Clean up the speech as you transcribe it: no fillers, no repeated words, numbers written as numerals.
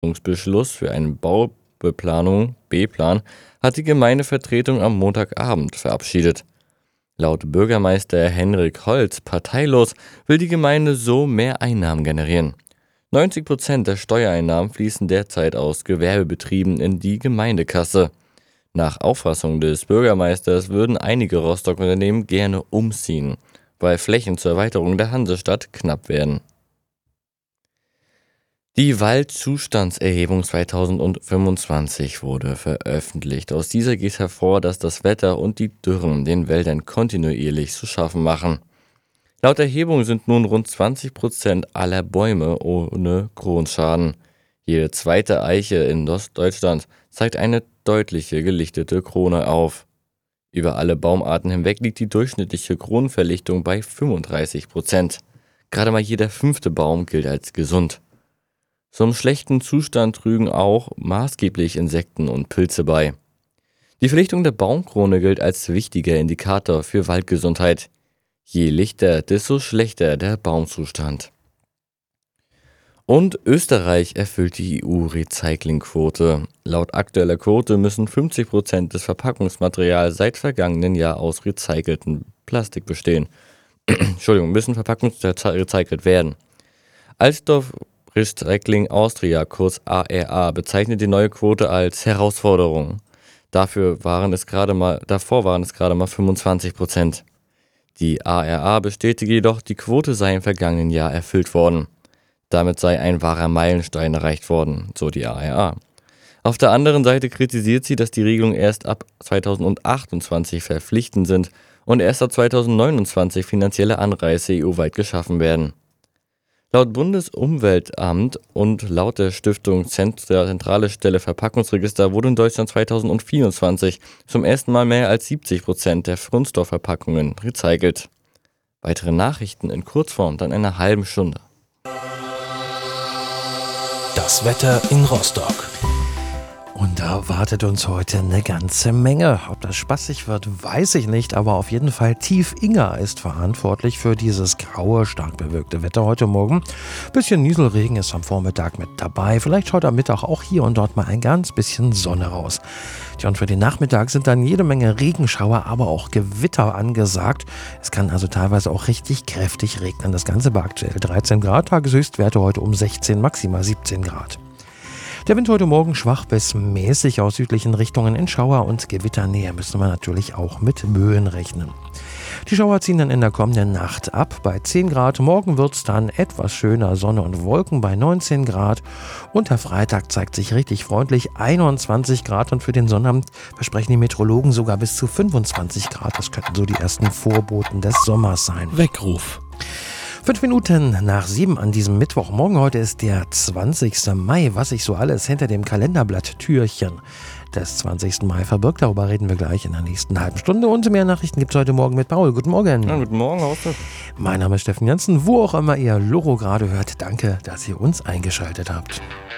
Beschluss für eine Baubeplanung B-Plan hat die Gemeindevertretung am Montagabend verabschiedet. Laut Bürgermeister Henrik Holz, parteilos, will die Gemeinde so mehr Einnahmen generieren. 90% der Steuereinnahmen fließen derzeit aus Gewerbebetrieben in die Gemeindekasse. Nach Auffassung des Bürgermeisters würden einige Rostock-Unternehmen gerne umziehen, weil Flächen zur Erweiterung der Hansestadt knapp werden. Die Waldzustandserhebung 2025 wurde veröffentlicht. Aus dieser geht hervor, dass das Wetter und die Dürren den Wäldern kontinuierlich zu schaffen machen. Laut Erhebung sind nun rund 20% aller Bäume ohne Kronschaden. Jede zweite Eiche in Ostdeutschland zeigt eine deutliche gelichtete Krone auf. Über alle Baumarten hinweg liegt die durchschnittliche Kronenverlichtung bei 35%. Gerade mal jeder 5. Baum gilt als gesund. Zum schlechten Zustand trügen auch maßgeblich Insekten und Pilze bei. Die Verlichtung der Baumkrone gilt als wichtiger Indikator für Waldgesundheit. Je lichter, desto schlechter der Baumzustand. Und Österreich erfüllt die EU-Recyclingquote. Laut aktueller Quote müssen 50% des Verpackungsmaterials seit vergangenen Jahr aus recyceltem Plastik bestehen. müssen Verpackungen recycelt werden. Alsdorf Recycling Austria, kurz ARA, bezeichnet die neue Quote als Herausforderung. Davor waren es gerade mal 25%. Die ARA bestätige jedoch, die Quote sei im vergangenen Jahr erfüllt worden. Damit sei ein wahrer Meilenstein erreicht worden, so die ARA. Auf der anderen Seite kritisiert sie, dass die Regelungen erst ab 2028 verpflichtend sind und erst ab 2029 finanzielle Anreize EU-weit geschaffen werden. Laut Bundesumweltamt und laut der Stiftung Zentrale Stelle Verpackungsregister wurde in Deutschland 2024 zum ersten Mal mehr als 70% der Kunststoffverpackungen recycelt. Weitere Nachrichten in Kurzform dann in einer halben Stunde. Das Wetter in Rostock. Und da wartet uns heute eine ganze Menge. Ob das spaßig wird, weiß ich nicht, aber auf jeden Fall Tief-Inga ist verantwortlich für dieses graue, stark bewölkte Wetter heute Morgen. Bisschen Nieselregen ist am Vormittag mit dabei. Vielleicht schaut am Mittag auch hier und dort mal ein ganz bisschen Sonne raus. Tja, und für den Nachmittag sind dann jede Menge Regenschauer, aber auch Gewitter angesagt. Es kann also teilweise auch richtig kräftig regnen. Das Ganze bei aktuell 13 Grad, Tageshöchstwerte heute um 16, maximal 17 Grad. Der Wind heute Morgen schwach bis mäßig aus südlichen Richtungen. In Schauer- und Gewitternähe müssen wir natürlich auch mit Böen rechnen. Die Schauer ziehen dann in der kommenden Nacht ab bei 10 Grad. Morgen wird es dann etwas schöner, Sonne und Wolken bei 19 Grad. Und der Freitag zeigt sich richtig freundlich, 21 Grad. Und für den Sonnabend versprechen die Meteorologen sogar bis zu 25 Grad. Das könnten so die ersten Vorboten des Sommers sein. Weckruf. 5 Minuten nach 7 an diesem Mittwochmorgen. Heute ist der 20. Mai. Was sich so alles hinter dem Kalenderblatt-Türchen des 20. Mai verbirgt, darüber reden wir gleich in der nächsten halben Stunde. Und mehr Nachrichten gibt es heute Morgen mit Paul. Guten Morgen. Ja, guten Morgen, Hauste. Mein Name ist Steffen Janssen. Wo auch immer ihr Loro gerade hört, danke, dass ihr uns eingeschaltet habt.